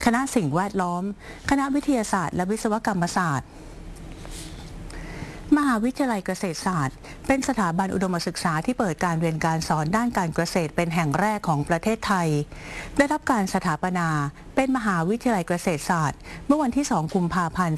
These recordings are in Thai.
คณะสิ่งแวดล้อมคณะวิทยาศาสตร์และวิศวกรรมศาสตร์มหาวิทยาลัยเกษตรศาสตร์เป็นสถาบันอุดมศึกษาที่เปิดการเรียนการสอนด้านการเกษตรเป็นแห่งแรกของประเทศไทยได้รับการสถาปนาเป็นมหาวิทยาลัยเกษตรศาสตร์เมื่อวันที่ 2 กุมภาพันธ์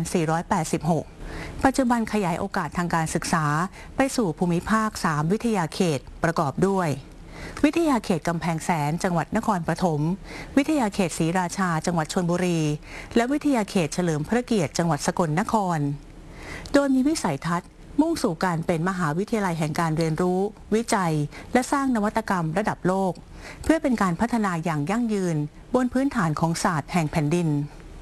2486 ปัจจุบันขยายโอกาสทางการศึกษาไปสู่ภูมิภาค 3 วิทยาเขตประกอบด้วยวิทยาเขตกำแพงแสนจังหวัดนครปฐมวิทยาเขตศรีราชาจังหวัดชลบุรีและวิทยาเขตเฉลิมพระเกียรติจังหวัดสกลนครโดยมีวิสัยทัศน์มุ่งสู่การเป็นมหาวิทยาลัยแห่งการเรียนรู้วิจัยและสร้างนวัตกรรมระดับโลกเพื่อเป็นการพัฒนาอย่างยั่งยืนบนพื้นฐานของศาสตร์แห่งแผ่นดิน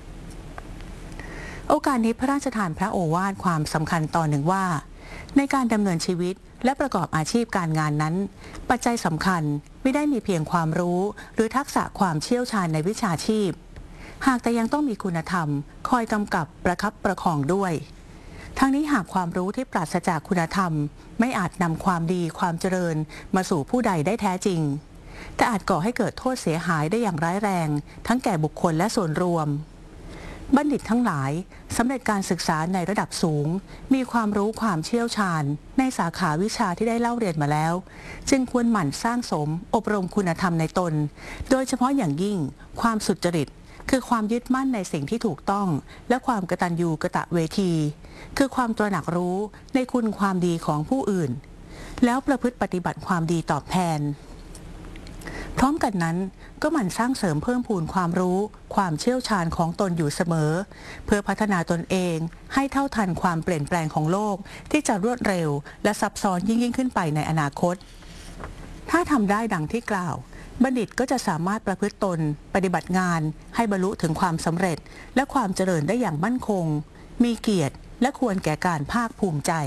โอกาสนี้พระราชทานพระโอวาทความสำคัญตอนหนึ่งว่าในการดำเนินชีวิตและประกอบอาชีพการงานนั้นปัจจัยสำคัญไม่ได้มีเพียงความรู้หรือทักษะความเชี่ยวชาญในวิชาชีพหากแต่ยังต้องมีคุณธรรมคอยกำกับประคับประคองด้วยทั้งนี้หากความรู้ที่ปราศจากคุณธรรมไม่อาจนำความดีความเจริญมาสู่ผู้ใดได้แท้จริงแต่อาจก่อให้เกิดโทษเสียหายได้อย่างร้ายแรงทั้งแก่บุคคลและส่วนรวมบัณฑิตทั้งหลายสำเร็จการศึกษาในระดับสูงมีความรู้ความเชี่ยวชาญในสาขาวิชาที่ได้เล่าเรียนมาแล้วจึงควรหมั่นสร้างสมอบรมคุณธรรมในตนโดยเฉพาะอย่างยิ่งความสุจริตคือความยึดมั่นในสิ่งที่ถูกต้องและความกตัญญูกตเวทีคือความตระหนักรู้ในคุณความดีของผู้อื่นแล้วประพฤติปฏิบัติความดีตอบแทนพร้อมกันนั้นก็หมั่นสร้างเสริมเพิ่มพูนความรู้ความเชี่ยวชาญของตนอยู่เสมอเพื่อพัฒนาตนเองให้เท่าทันความเปลี่ยนแปลงของโลกที่จะรวดเร็วและซับซ้อนยิ่งขึ้นไปในอนาคตถ้าทำได้ดังที่กล่าวบัณฑิตก็จะสามารถประพฤติตนปฏิบัติงานให้บรรลุถึงความสำเร็จและความเจริญได้อย่างมั่นคงมีเกียรติและควรแก่การภาคภูมิใจ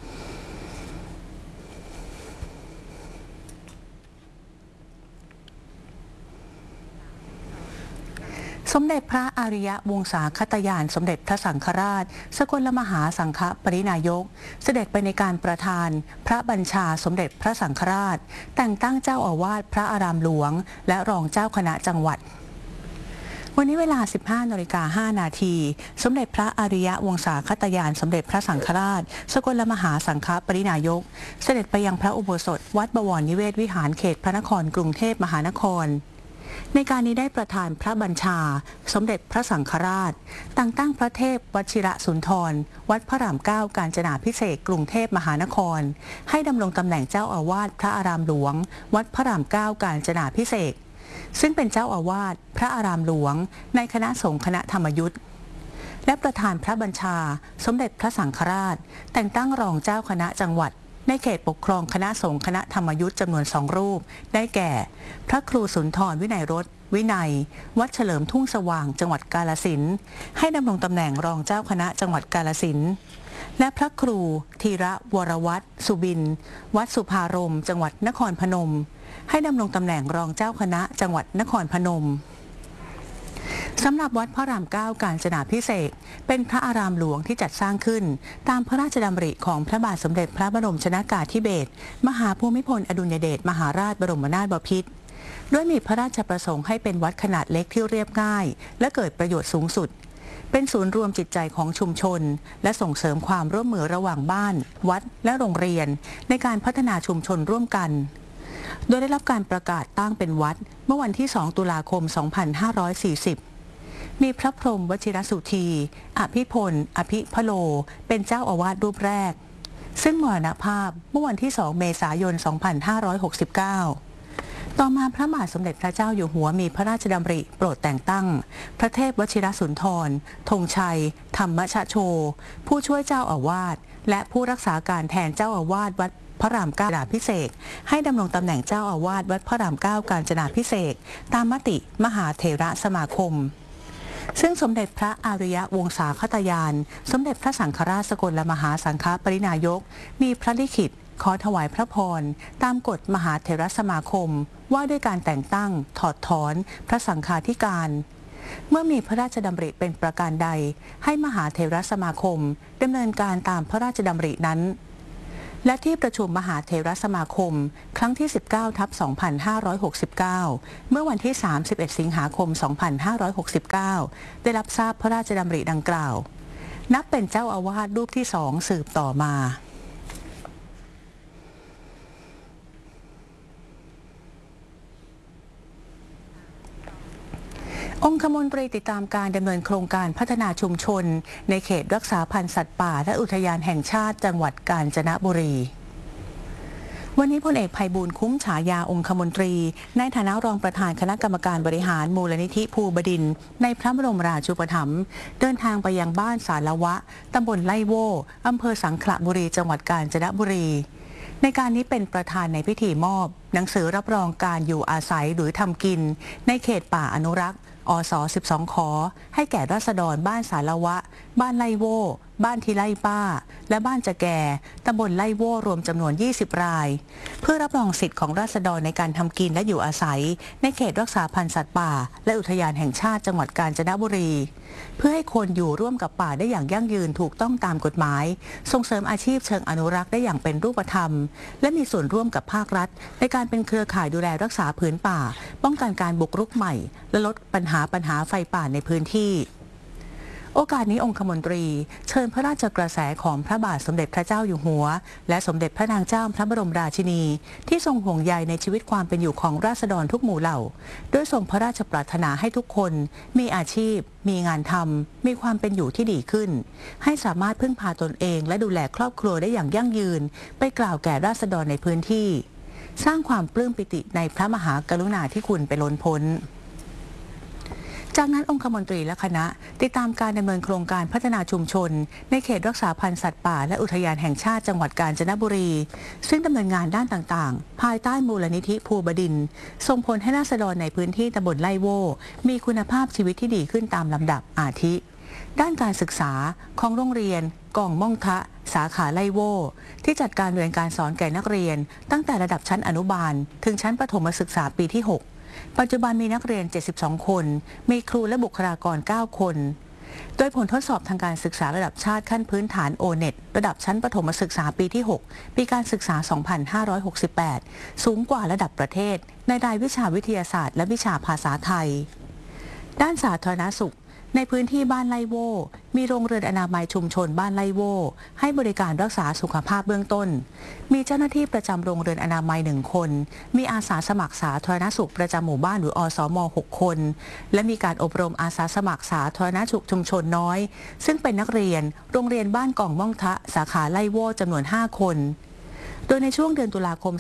สมเด็จพระอริยวงศาคตยานสมเด็จพระสังฆราชสกลมหาสังฆปรินายกเสด็จไปในการประทานพระบัญชาสมเด็จพระสังฆราชแต่งตั้งเจ้าอาวาสพระอารามหลวงและรองเจ้าคณะจังหวัดวันนี้เวลา 15:05 น.สมเด็จพระอริยวงศาคตยานสมเด็จพระสังฆราชสกลมหาสังฆปรินายกเสด็จไปยังพระอุโบสถวัดบวรนิเวศวิหารเขตพระนครกรุงเทพมหานครในการนี้ได้ประทานพระบัญชาสมเด็จพระสังฆราชแต่งตั้งพระเทพวชิระสุนทรวัดพระรามเก้ากาญจนาภิเษกกรุงเทพมหานครให้ดำรงตำแหน่งเจ้าอาวาสพระอารามหลวงวัดพระรามเก้ากาญจนาภิเษกซึ่งเป็นเจ้าอาวาสพระอารามหลวงในคณะสงฆ์คณะธรรมยุทธและประทานพระบัญชาสมเด็จพระสังฆราชแต่งตั้งรองเจ้าคณะจังหวัดในเขตปกครองคณะสงฆ์คณะธรรมยุทธจำนวน2 รูปได้แก่พระครูสุนทรวินัยรสวินัยวัดเฉลิมทุ่งสว่างจังหวัดกาฬสินธุ์ให้ดำรงตำแหน่งรองเจ้าคณะจังหวัดกาฬสินธุ์และพระครูธีระวรวัฒน์สุบินวัดสุภารมจังหวัดนครพนมให้ดำรงตำแหน่งรองเจ้าคณะจังหวัดนครพนมสำหรับวัดพระรามเก้ากาญจนาภิเษกเป็นพระอารามหลวงที่จัดสร้างขึ้นตามพระราชดำริของพระบาทสมเด็จพระบรมชนกาธิเบศรมหาภูมิพลอดุลยเดชมหาราชบรมนาถบพิตรด้วยมีพระราชประสงค์ให้เป็นวัดขนาดเล็กที่เรียบง่ายและเกิดประโยชน์สูงสุดเป็นศูนย์รวมจิตใจของชุมชนและส่งเสริมความร่วมมือระหว่างบ้านวัดและโรงเรียนในการพัฒนาชุมชนร่วมกันโดยได้รับการประกาศตั้งเป็นวัดเมื่อวันที่ 2 ตุลาคม 2540มีพระพรหมวชิรสุธีอภิพลอภิพโลเป็นเจ้าอาวาสรูปแรกซึ่งมรณภาพเมื่อวันที่ 2 เมษายน 2569ต่อมาพระบาทสมเด็จพระเจ้าอยู่หัวมีพระราชดำริโปรดแต่งตั้งพระเทพวชิรสุนทรธงชัยธรรมชโชผู้ช่วยเจ้าอาวาสและผู้รักษาการแทนเจ้าอาวาสวัดพระรามเก้ากาญจนาภิเษกให้ดำรงตำแหน่งเจ้าอาวาสวัดพระรามเก้ากาญจนาภิเษกตามมติมหาเถรสมาคมซึ่งสมเด็จพระอริยวงศาคตยานสมเด็จพระสังฆราชสกลมหาสังฆปรินายกมีพระลิขิตขอถวายพระพรตามกฎมหาเถรสมาคมว่าด้วยการแต่งตั้งถอดถอนพระสังฆาธิการเมื่อมีพระราชดำริเป็นประการใดให้มหาเถรสมาคมดำเนินการตามพระราชดำรินั้นและที่ประชุมมหาเถรสมาคมครั้งที่ 19/2569 เมื่อวันที่ 31 สิงหาคม 2569 ได้รับทราบพระราชดำริดังกล่าวนับเป็นเจ้าอาวาสรูปที่2สืบต่อมาองคมนตรีติดตามการดำเนินโครงการพัฒนาชุมชนในเขตรักษาพันธุ์สัตว์ป่าและอุทยานแห่งชาติจังหวัดกาญจนบุรีวันนี้พลเอกไพบูลย์คุ้มฉายาองคมนตรีในฐานะรองประธานคณะกรรมการบริหารมูลนิธิภูบดินทร์ในพระบรมราชูปถัมภ์เดินทางไปยังบ้านสารวะตำบลไล่โว่อำเภอสังขละบุรีจังหวัดกาญจนบุรีในการนี้เป็นประธานในพิธีมอบหนังสือรับรองการอยู่อาศัยหรือทำกินในเขตป่าอนุรักษ์อส12 ขอให้แก่ราษฎรบ้านสารวะบ้านไล่โว่บ้านที่ไล่ป้าและบ้านจะแก่ตำบลไล่โว่รวมจำนวน20 รายเพื่อรับรองสิทธิ์ของราษฎรในการทำกินและอยู่อาศัยในเขตรักษาพันธุ์สัตว์ป่าและอุทยานแห่งชาติจังหวัดกาญจนบุรีเพื่อให้คนอยู่ร่วมกับป่าได้อย่างยั่งยืนถูกต้องตามกฎหมายส่งเสริมอาชีพเชิงอนุรักษ์ได้อย่างเป็นรูปธรรมและมีส่วนร่วมกับภาครัฐในการเป็นเครือข่ายดูแลรักษาผืนป่าป้องกันการบุกรุกใหม่และลดปัญหาไฟป่าในพื้นที่โอกาสนี้องคมนตรีเชิญพระราชกระแสของพระบาทสมเด็จพระเจ้าอยู่หัวและสมเด็จพระนางเจ้าพระบรมราชินีที่ทรงห่วงใยในชีวิตความเป็นอยู่ของราษฎรทุกหมู่เหล่าโดยทรงพระราชปรารถนาให้ทุกคนมีอาชีพมีงานทำมีความเป็นอยู่ที่ดีขึ้นให้สามารถพึ่งพาตนเองและดูแลครอบครัวได้อย่างยั่งยืนไปกล่าวแก่ราษฎรในพื้นที่สร้างความปลื้มปิติในพระมหากรุณาธิคุณไปล้นพ้นจากนั้นองคมนตรีและคณะติดตามการดำเนินโครงการพัฒนาชุมชนในเขตรักษาพันธุ์สัตว์ป่าและอุทยานแห่งชาติจังหวัดกาญจนบุรีซึ่งดำเนินงานด้านต่างๆภายใต้มูลนิธิภูบดินทร์ส่งผลให้ราษฎรในพื้นที่ตำบลไล่โว่มีคุณภาพชีวิตที่ดีขึ้นตามลำดับอาทิด้านการศึกษาของโรงเรียนกองม่องทะสาขาไล่โว่ที่จัดการเรียนการสอนแก่นักเรียนตั้งแต่ระดับชั้นอนุบาลถึงชั้นประถมศึกษาปีที่ 6ปัจจุบันมีนักเรียน72 คนมีครูและบุคลากร9 คนโดยผลทดสอบทางการศึกษาระดับชาติขั้นพื้นฐาน O-NET ระดับชั้นประถมศึกษาปีที่ 6 ปีการศึกษา 2568 สูงกว่าระดับประเทศในรายวิชาวิทยาศาสตร์และวิชาภาษาไทยด้านสาธารณสุขในพื้นที่บ้านไล่โว่มีโรงเรือนอนามัยชุมชนบ้านไล่โว่ให้บริการรักษาสุขภาพเบื้องต้นมีเจ้าหน้าที่ประจำโรงเรือนอนามัย1 คนมีอาสาสมัครสาธารณสุขประจำหมู่บ้านหรืออสม6 คนและมีการอบรมอาสาสมัครสาธารณสุขชุมชนน้อยซึ่งเป็นนักเรียนโรงเรียนบ้านกองม่องทะสาขาไล่โว่จำนวน5 คนโดยในช่วงเดือนตุลาคม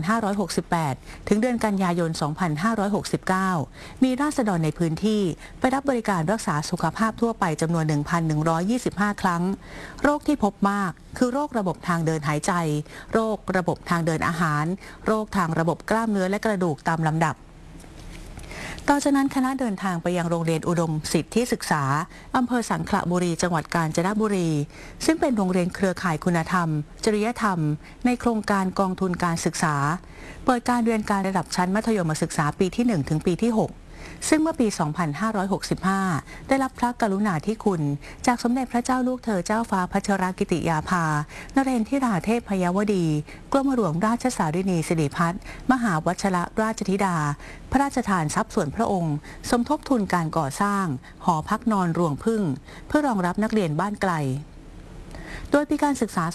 2568 ถึงเดือนกันยายน 2569 มีราษฎรในพื้นที่ไปรับบริการรักษาสุขภาพทั่วไปจำนวน 1,125 ครั้งโรคที่พบมากคือโรคระบบทางเดินหายใจโรคระบบทางเดินอาหารโรคทางระบบกล้ามเนื้อและกระดูกตามลำดับต่อจากนั้นคณะเดินทางไปยังโรงเรียนอุดมสิทธิศึกษาอำเภอสังขละบุรีจังหวัดกาญจนบุรีซึ่งเป็นโรงเรียนเครือข่ายคุณธรรมจริยธรรมในโครงการกองทุนการศึกษาเปิดการเรียนการระดับชั้นมัธยมศึกษาปีที่ 1 ถึงปีที่ 6ซึ่งเมื่อปี 2565 ได้รับพระกรุณาธิคุณจากสมเด็จพระเจ้าลูกเธอเจ้าฟ้าพัชรกิติยาภานเรนทิราเทพพยวดีกรมหลวงราชสารินีสิริพัฒน์มหาวชิรราชธิดาพระราชทานทรัพย์ส่วนพระองค์สมทบทุนการก่อสร้างหอพักนอนรวงพึ่งเพื่อรองรับนักเรียนบ้านไกลโดยปีการศึกษา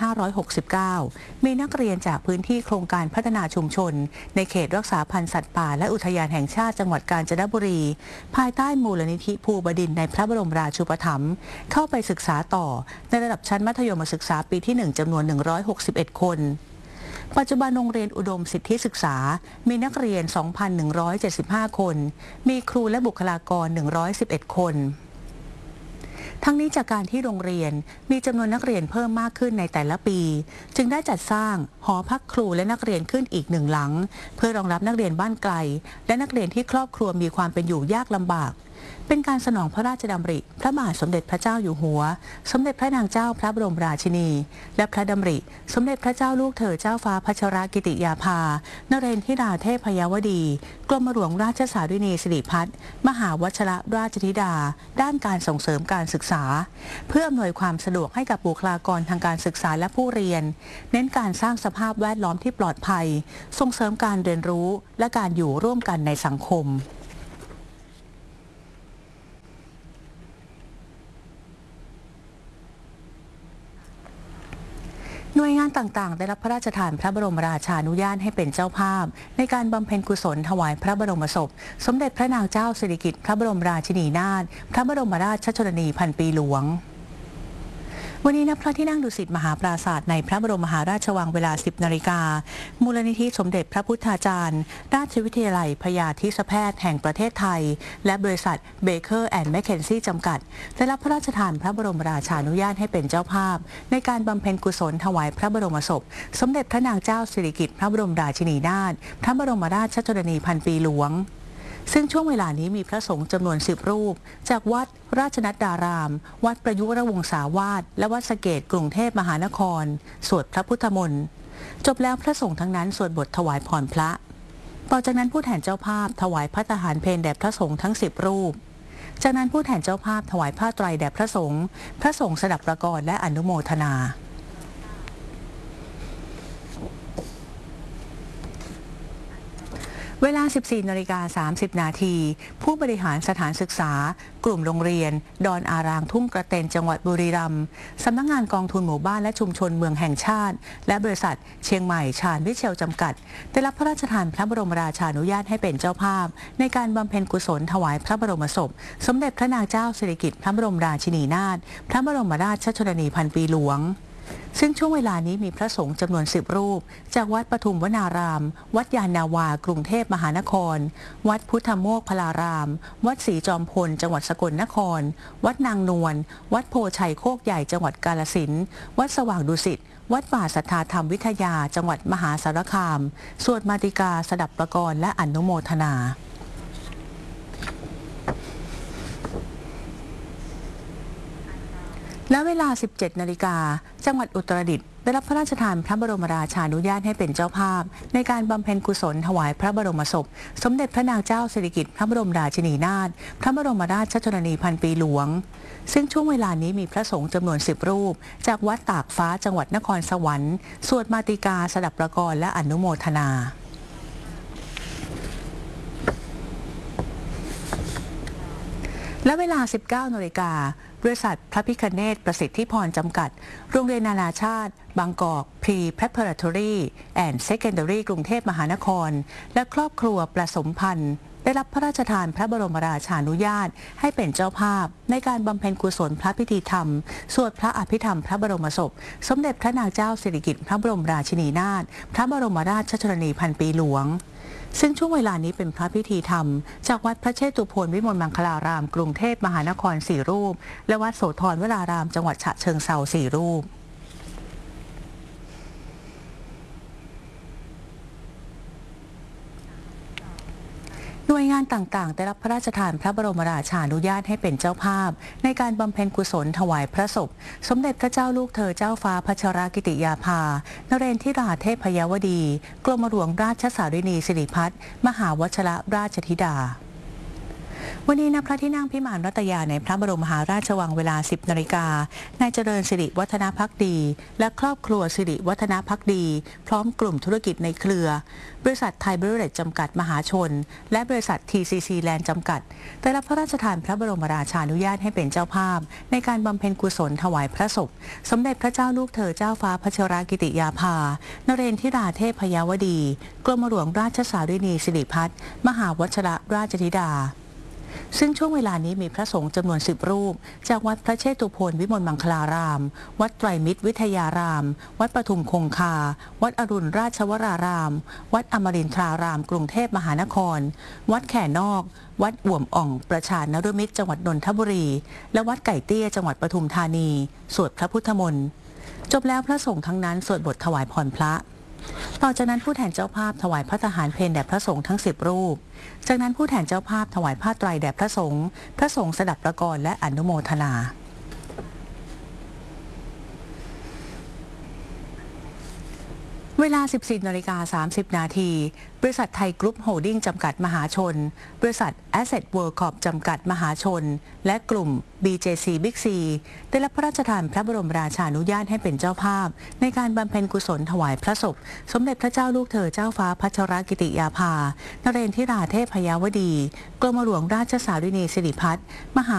2569 มีนักเรียนจากพื้นที่โครงการพัฒนาชุมชนในเขตรักษาพันธุ์สัตว์ป่าและอุทยานแห่งชาติจังหวัดกาญจนบุรีภายใต้มูลนิธิภูบดินทร์ในพระบรมราชูปถัมภ์เข้าไปศึกษาต่อในระดับชั้นมัธยมศึกษาปีที่ 1 จำนวน 161 คนปัจจุบันโรงเรียนอุดมสิทธิศึกษามีนักเรียน 2,175 คนมีครูและบุคลากร 111 คนทั้งนี้จากการที่โรงเรียนมีจำนวนนักเรียนเพิ่มมากขึ้นในแต่ละปีจึงได้จัดสร้างหอพักครูและนักเรียนขึ้นอีก1 หลังเพื่อรองรับนักเรียนบ้านไกลและนักเรียนที่ครอบครัวมีความเป็นอยู่ยากลำบากเป็นการสนองพระราชดำริพระบาทสมเด็จพระเจ้าอยู่หัวสมเด็จพระนางเจ้าพระบรมราชินีและพระดำริสมเด็จพระเจ้าลูกเธอเจ้าฟ้าพัชรกิติยาภานเรนทิราเทพยวดีกรมหลวงราชสารินีสิริพัฒน์มหาวชิรราชธิดาด้านการส่งเสริมการศึกษาเพื่ออำนวยความสะดวกให้กับบุคลากรทางการศึกษาและผู้เรียนเน้นการสร้างสภาพแวดล้อมที่ปลอดภัยส่งเสริมการเรียนรู้และการอยู่ร่วมกันในสังคมหน่วยงานต่างๆได้รับพระราชทานพระบรมราชานุญาตให้เป็นเจ้าภาพในการบำเพ็ญกุศลถวายพระบรมศพสมเด็จพระนางเจ้าสิริกิติ์พระบรมราชินีนาถพระบรมราชชนนีพันปีหลวงวันนี้ณพระที่นั่งดุสิตมหาปราสาทในพระบรมมหาราชวังเวลา 10 นาฬิกามูลนิธิสมเด็จพระพุทธาจารย์ราชวิทยาลัยพยาธิแพทย์แห่งประเทศไทยและบริษัทเบเกอร์แอนด์แมคเคนซี่จำกัดได้รับพระราชทานพระบรมราชานุญาตให้เป็นเจ้าภาพในการบำเพ็ญกุศลถวายพระบรมศพสมเด็จพระนางเจ้าสิริกิติ์พระบรมราชินีนาถพระบรมราชชนนีพันปีหลวงซึ่งช่วงเวลานี้มีพระสงฆ์จำนวน10 รูปจากวัดราชนัดดารามวัดประยุรวงศาวาสและวัดสะเกษกรุงเทพมหานครสวดพระพุทธมนต์จบแล้วพระสงฆ์ทั้งนั้นสวดบทถวายพรพระต่อจากนั้นผู้แทนเจ้าภาพถวายภัตตาหารเพลแด่พระสงฆ์ทั้ง10 รูปจากนั้นผู้แทนเจ้าภาพถวายผ้าไตรแด่พระสงฆ์สดับประกรณ์และอนุโมทนาเวลา 14:30 นาทีผู้บริหารสถานศึกษากลุ่มโรงเรียนดอนอารางทุ่งกระเตนจังหวัดบุรีรัมย์สำนักงานกองทุนหมู่บ้านและชุมชนเมืองแห่งชาติและบริษัทเชียงใหม่ชาญวิเชลจำกัดได้รับพระราชทานพระบรมราชานุญาตให้เป็นเจ้าภาพในการบำเพ็ญกุศลถวายพระบรมศพสมเด็จพระนางเจ้าสิริกิติ์พระบรมราชินีนาถพระบรมราชชนนีพันปีหลวงซึ่งช่วงเวลานี้มีพระสงฆ์จำนวน10 รูปจากวัดปทุมวนารามวัดยานนาวากรุงเทพมหานครวัดพุทธโมกขลารามวัดศรีจอมพลจังหวัดสกลนครวัดนางนวลวัดโพชัยโคกใหญ่จังหวัดกาฬสินธุ์วัดสว่างดุสิตวัดป่าสัทธาธรรมวิทยาจังหวัดมหาสารคามสวดมาติกาสดับประกรณ์และอนุโมทนาและเวลา 17 นาฬิกาจังหวัดอุตรดิตถ์ได้รับพระราชทานพระบรมราชานุญาตให้เป็นเจ้าภาพในการบำเพ็ญกุศลถวายพระบรมศพสมเด็จพระนางเจ้าสิริกิติ์พระบรมราชินีนาถพระบรมราชชนนีพันปีหลวงซึ่งช่วงเวลานี้มีพระสงฆ์จำนวน10 รูปจากวัดตากฟ้าจังหวัดนครสวรรค์สวดมาติกาสดับประกรณ์และอนุโมทนาและเวลา 19 นาฬิกาบริษัทพระพิคเนศประสิทธิพรจำกัดโรงเรียนนานาชาติบางกอก Pre-Preparatory and Secondary กรุงเทพมหานครและครอบครัวประสมพันธ์ได้รับพระราชทานพระบรมราชานุญาตให้เป็นเจ้าภาพในการบำเพ็ญกุศลพระพิธีธรรมสวดพระอภิธรรมพระบรมศพสมเด็จพระนางเจ้าสิริกิติ์พระบรมราชินีนาถพระบรมราชชนนีพันปีหลวงซึ่งช่วงเวลานี้เป็นพระพิธีธรรมจากวัดพระเชตุพนวิมลมังคลารามกรุงเทพมหานคร4 รูปและวัดโสธรวรารามจังหวัดฉะเชิงเทรา4 รูปหน่วยงานต่างๆได้รับพระราชทานพระบรมราชานุญาตให้เป็นเจ้าภาพในการบำเพ็ญกุศลถวายพระศพสมเด็จพระเจ้าลูกเธอเจ้าฟ้าพัชรกิติยาภานเรนทิราเทพยวดีกรมหลวงราชสารินีสิริพัฒน์มหาวชิรราชธิดาวันนี้ณพระที่นั่งพิมานรัตยาในพระบรมมหาราชวังเวลา 10 นาฬิกานายเจริญสิริวัฒนภักดีและครอบครัวสิริวัฒนภักดีพร้อมกลุ่มธุรกิจในเครือบริษัทไทยเบเวอเรจจำกัดมหาชนและบริษัท TCC แลนด์จำกัดได้รับพระราชทานพระบรมราชานุญาตให้เป็นเจ้าภาพในการบำเพ็ญกุศลถวายพระศพสมเด็จพระเจ้าลูกเธอเจ้าฟ้าพัชรกิติยาภานเรนทิราเทพยวดีกรมหลวงราชสารินีสิริพัฒน์มหาวชิรราชธิดาซึ่งช่วงเวลานี้มีพระสงฆ์จำนวน10 รูปจากวัดพระเชตุพนวิมลมังคลารามวัดไตรมิตรวิทยารามวัดปทุมคงคาวัดอรุณราชวรารามวัดอมรินทรารามกรุงเทพมหานครวัดแข่นอกวัดอ่วมอ่องประชานฤมิตรจังหวัดนนทบุรีและวัดไก่เตี้ยจังหวัดปทุมธานีสวดพระพุทธมนต์จบแล้วพระสงฆ์ทั้งนั้นสวดบทถวายพรพระต่อจากนั้นผู้แทนเจ้าภาพถวายพระทหารเพลแด่พระสงฆ์ทั้ง10 รูปจากนั้นผู้แทนเจ้าภาพถวายผ้าไตรแด่พระสงฆ์สดับประกรณ์และอนุโมทนาเวลา 14:30 น.บริษัทไทยกรุ๊ปโฮลดิ้งจำกัดมหาชนบริษัท Asset World Corp จำกัดมหาชนและกลุ่ม BJC Big C ได้รับพระราชทานพระบรมราชานุญาตให้เป็นเจ้าภาพในการบำเพ็ญกุศลถวายพระศพสมเด็จพระเจ้าลูกเธอเจ้าฟ้าพัชรกิติยาภานเรนทิราเทพยาวดีกรมหลวงราชสารินีสิริพัฒน์มหา